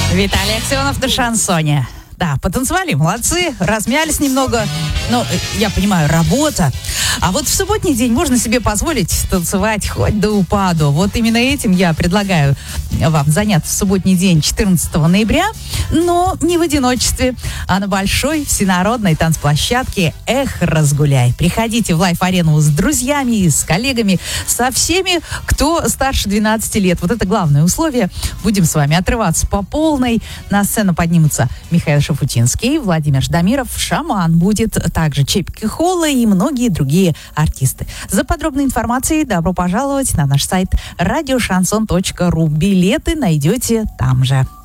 Виталий Аксенов на шансоне. Да, потанцевали, молодцы, размялись немного. Ну, я понимаю, работа. А вот в субботний день можно себе позволить танцевать хоть до упаду. Вот именно этим я предлагаю вам заняться в субботний день 14 ноября, но не в одиночестве, а на большой всенародной танцплощадке «Эх, разгуляй». Приходите в лайф-арену с друзьями, с коллегами, со всеми, кто старше 12 лет. Вот это главное условие. Будем с вами отрываться по полной. На сцену поднимутся Михаил Шафутинский, Владимир Ждамиров, «Шаман» будет, также Чепки Холла и многие другие артисты. За подробной информацией добро пожаловать на наш сайт radioshanson.ru. Билеты найдете там же.